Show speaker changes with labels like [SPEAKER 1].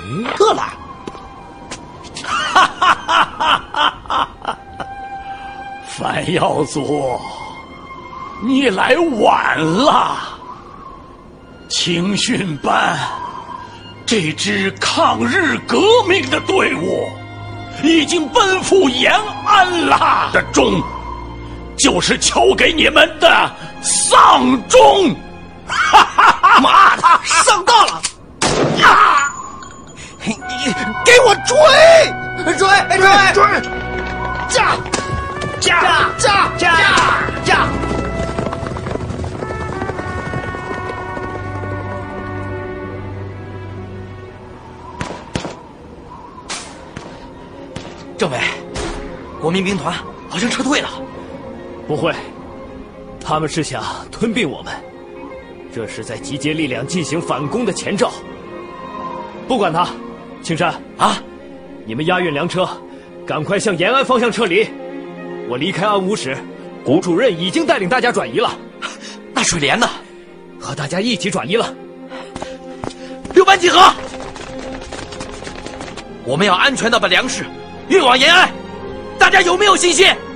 [SPEAKER 1] 饿了。
[SPEAKER 2] 哈哈哈哈哈哈！范耀祖，你来晚了。青训班这支抗日革命的队伍已经奔赴延安了。这钟，就是敲给你们的丧钟。哈哈哈！
[SPEAKER 1] 妈的，上当了！啊！你给我追！追！驾！
[SPEAKER 3] 政委，国民兵团好像撤退了。
[SPEAKER 4] 不会，他们是想吞并我们，这是在集结力量进行反攻的前兆。不管他，青山
[SPEAKER 3] 啊，
[SPEAKER 4] 你们押运粮车，赶快向延安方向撤离。我离开安武时，谷主任已经带领大家转移了。
[SPEAKER 3] 那水莲呢？
[SPEAKER 4] 和大家一起转移了。
[SPEAKER 3] 6班集合！我们要安全地把粮食运往延安，大家有没有信心？